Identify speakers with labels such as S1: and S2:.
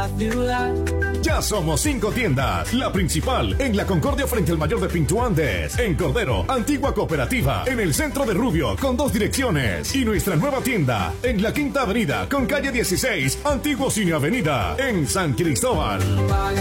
S1: ciudad.
S2: Ya somos 5 tiendas. La principal en la Concordia frente al Mayor de Pinto Andes. En Cordero, Antigua Cooperativa. En el centro de Rubio con 2 direcciones. Y nuestra nueva tienda en la Quinta Avenida con calle 16, Antiguo Cine Avenida. En San Cristóbal.